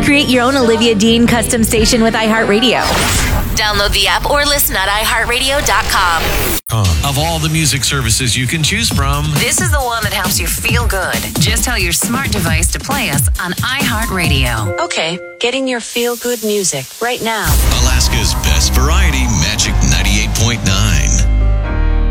Create your own Olivia Dean custom station with iHeartRadio. Download the app or listen at iHeartRadio.com. Of all the music services you can choose from, This is the one that helps you feel good. Just tell your smart device to play us on iHeartRadio. Okay, getting your feel-good music right now. Alaska's best variety, Magic 98.9.